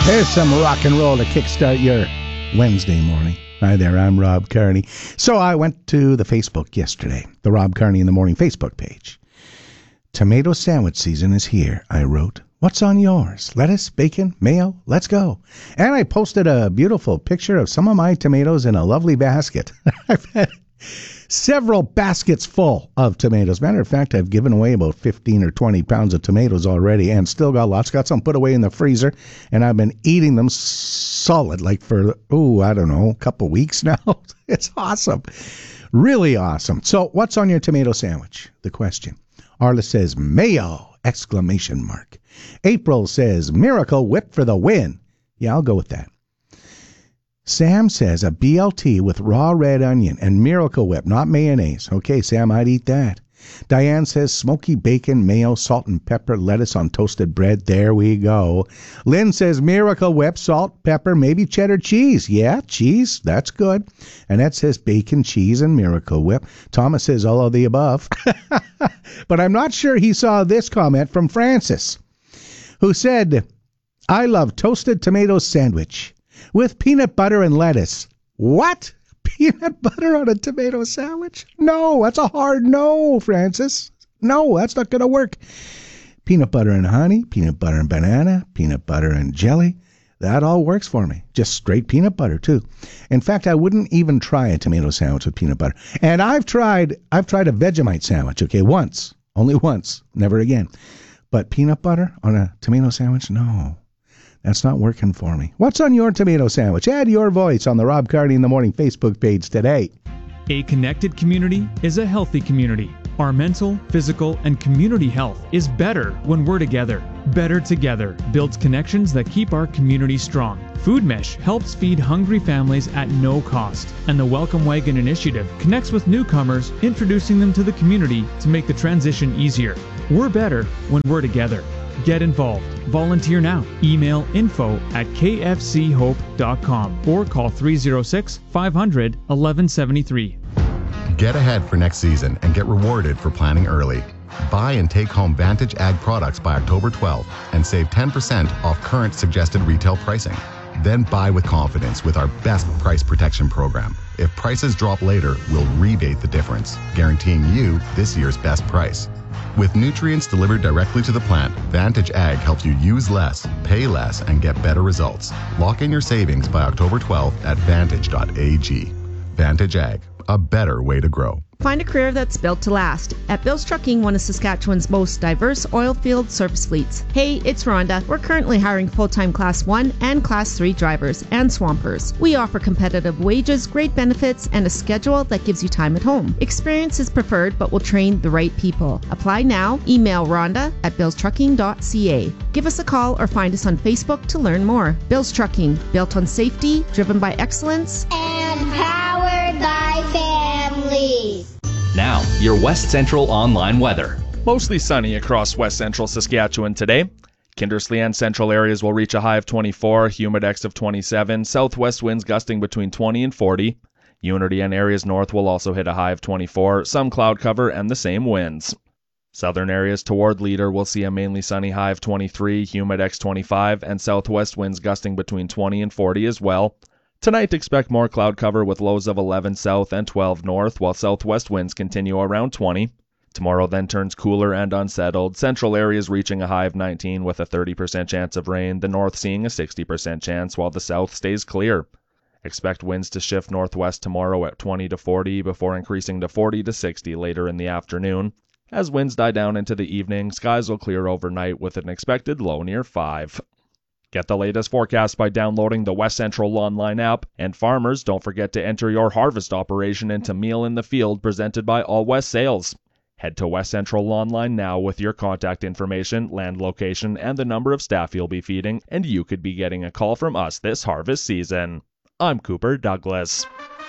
Here's some rock and roll to kickstart your Wednesday morning. Hi there, I'm Rob Carney. So I went to the Facebook yesterday, the Rob Carney in the Morning Facebook page. Tomato sandwich season is here, I wrote. What's on yours? Lettuce, bacon, mayo? Let's go. And I posted a beautiful picture of some of my tomatoes in a lovely basket. I've had several baskets full of tomatoes. Matter of fact, I've given away about 15 or 20 pounds of tomatoes already and still got lots. Got some put away in the freezer, and I've been eating them solid like for, I don't know, a couple weeks now. It's awesome. Really awesome. So what's on your tomato sandwich? The question. Arla says, mayo! Exclamation mark. April says, Miracle Whip for the win. Yeah, I'll go with that. Sam says a BLT with raw red onion and Miracle Whip, not mayonnaise. Okay, Sam, I'd eat that. Diane says smoky bacon, mayo, salt and pepper, lettuce on toasted bread. There we go. Lynn says Miracle Whip, salt, pepper, maybe cheddar cheese. Yeah, cheese, that's good. Annette says bacon, cheese, and Miracle Whip. Thomas says all of the above. But I'm not sure he saw this comment from Francis, who said, I love toasted tomato sandwich with peanut butter and lettuce. What? Peanut butter on a tomato sandwich? No, that's a hard no, Francis. No, that's not going to work. Peanut butter and honey, peanut butter and banana, peanut butter and jelly. That all works for me. Just straight peanut butter, too. In fact, I wouldn't even try a tomato sandwich with peanut butter. And I've tried a Vegemite sandwich, okay, once. Only once. Never again. But peanut butter on a tomato sandwich? No. That's not working for me. What's on your tomato sandwich? Add your voice on the Rob Carney in the Morning Facebook page today. A connected community is a healthy community. Our mental, physical, and community health is better when we're together. Better Together builds connections that keep our community strong. Food Mesh helps feed hungry families at no cost. And the Welcome Wagon Initiative connects with newcomers, introducing them to the community to make the transition easier. We're better when we're together. Get involved. Volunteer now. Email info@kfchope.com or call 306-500-1173. Get ahead for next season and get rewarded for planning early. Buy and take home Vantage Ag products by October 12th and save 10% off current suggested retail pricing. Then buy with confidence with our best price protection program. If prices drop later, we'll rebate the difference, guaranteeing you this year's best price. With nutrients delivered directly to the plant, Vantage Ag helps you use less, pay less, and get better results. Lock in your savings by October 12th at vantage.ag. Vantage Ag, a better way to grow. Find a career that's built to last at Bill's Trucking, one of Saskatchewan's most diverse oil field service fleets. Hey, it's Rhonda. We're currently hiring full-time Class 1 and Class 3 drivers and swampers. We offer competitive wages, great benefits, and a schedule that gives you time at home. Experience is preferred, but we'll train the right people. Apply now. Email Rhonda at billstrucking.ca. Give us a call or find us on Facebook to learn more. Bill's Trucking, built on safety, driven by excellence, and powered by families. Now, your West Central online weather. Mostly sunny across West Central Saskatchewan today. Kindersley and central areas will reach a high of 24, humidex of 27, southwest winds gusting between 20 and 40. Unity and areas north will also hit a high of 24, some cloud cover and the same winds. Southern areas toward Leader will see a mainly sunny high of 23, humidex 25, and southwest winds gusting between 20 and 40 as well. Tonight, expect more cloud cover with lows of 11 south and 12 north, while southwest winds continue around 20. Tomorrow then turns cooler and unsettled, central areas reaching a high of 19 with a 30% chance of rain, the north seeing a 60% chance, while the south stays clear. Expect winds to shift northwest tomorrow at 20 to 40 before increasing to 40 to 60 later in the afternoon. As winds die down into the evening, skies will clear overnight with an expected low near 5. Get the latest forecast by downloading the West Central Online app, and farmers, don't forget to enter your harvest operation into Meal in the Field presented by All West Sales. Head to West Central Online now with your contact information, land location, and the number of staff you'll be feeding, and you could be getting a call from us this harvest season. I'm Cooper Douglas.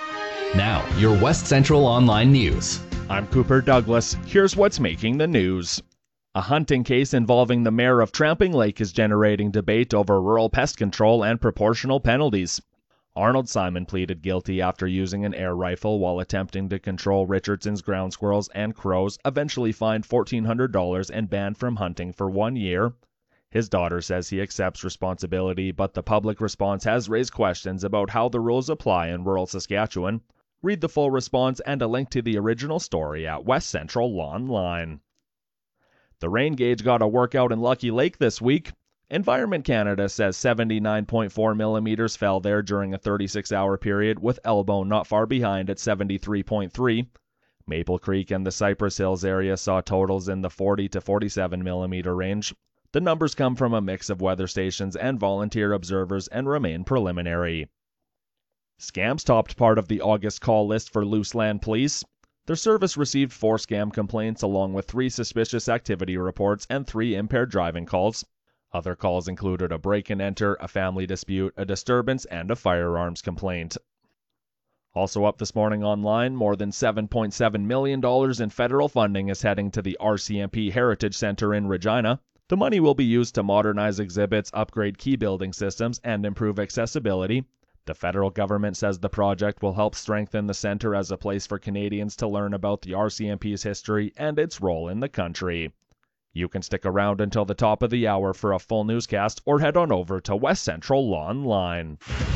Now, your West Central Online news. I'm Cooper Douglas. Here's what's making the news. A hunting case involving the mayor of Tramping Lake is generating debate over rural pest control and proportional penalties. Arnold Simon pleaded guilty after using an air rifle while attempting to control Richardson's ground squirrels and crows, eventually fined $1,400 and banned from hunting for 1 year. His daughter says he accepts responsibility, but the public response has raised questions about how the rules apply in rural Saskatchewan. Read the full response and a link to the original story at West Central Online. The rain gauge got a workout in Lucky Lake this week. Environment Canada says 79.4 millimeters fell there during a 36-hour period, with Elbow not far behind at 73.3. Maple Creek and the Cypress Hills area saw totals in the 40 to 47 millimeter range. The numbers come from a mix of weather stations and volunteer observers and remain preliminary. Scams topped part of the August call list for Luseland Police. Their service received 4 scam complaints along with 3 suspicious activity reports and 3 impaired driving calls. Other calls included a break-and-enter, a family dispute, a disturbance, and a firearms complaint. Also up this morning online, more than $7.7 million in federal funding is heading to the RCMP Heritage Center in Regina. The money will be used to modernize exhibits, upgrade key building systems, and improve accessibility. The federal government says the project will help strengthen the center as a place for Canadians to learn about the RCMP's history and its role in the country. You can stick around until the top of the hour for a full newscast or head on over to West Central Online.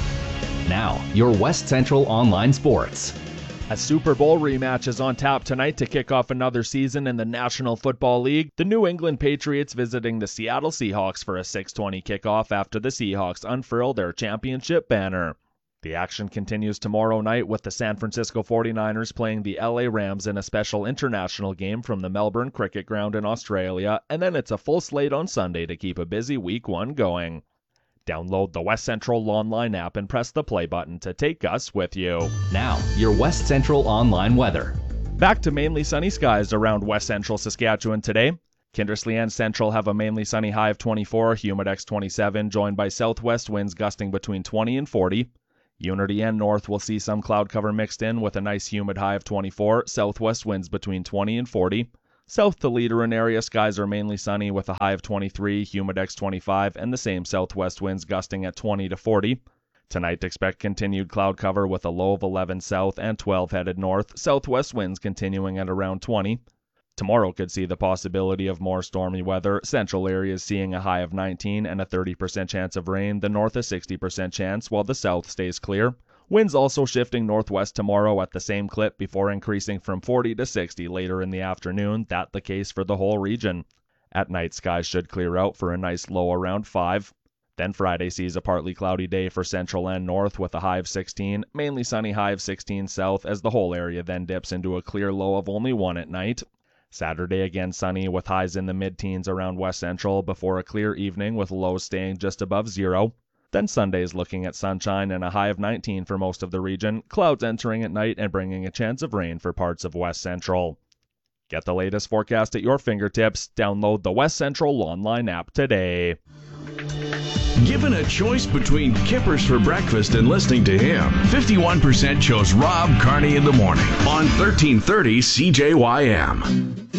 Now, your West Central Online Sports. A Super Bowl rematch is on tap tonight to kick off another season in the National Football League. The New England Patriots visiting the Seattle Seahawks for a 6:20 kickoff after the Seahawks unfurl their championship banner. The action continues tomorrow night with the San Francisco 49ers playing the LA Rams in a special international game from the Melbourne Cricket Ground in Australia, and then it's a full slate on Sunday to keep a busy Week 1 going. Download the West Central Online app and press the play button to take us with you. Now, your West Central Online weather. Back to mainly sunny skies around West Central Saskatchewan today. Kindersley and Central have a mainly sunny high of 24, humidex 27, joined by southwest winds gusting between 20 and 40. Unity and North will see some cloud cover mixed in with a nice humid high of 24, southwest winds between 20 and 40. South to Leader and area skies are mainly sunny with a high of 23, humidex 25, and the same southwest winds gusting at 20 to 40. Tonight expect continued cloud cover with a low of 11 south and 12 headed north, southwest winds continuing at around 20. Tomorrow could see the possibility of more stormy weather. Central areas seeing a high of 19 and a 30% chance of rain. The north a 60% chance, while the south stays clear. Winds also shifting northwest tomorrow at the same clip before increasing from 40 to 60 later in the afternoon. That the case for the whole region. At night, skies should clear out for a nice low around 5. Then Friday sees a partly cloudy day for Central and North with a high of 16. Mainly sunny high of 16 south as the whole area then dips into a clear low of only 1 at night. Saturday again sunny with highs in the mid-teens around West Central before a clear evening with lows staying just above 0. Then Sunday's looking at sunshine and a high of 19 for most of the region, clouds entering at night and bringing a chance of rain for parts of West Central. Get the latest forecast at your fingertips. Download the West Central Online app today. Given a choice between Kippers for breakfast and listening to him, 51% chose Rob Carney in the morning on 1330 CJYM.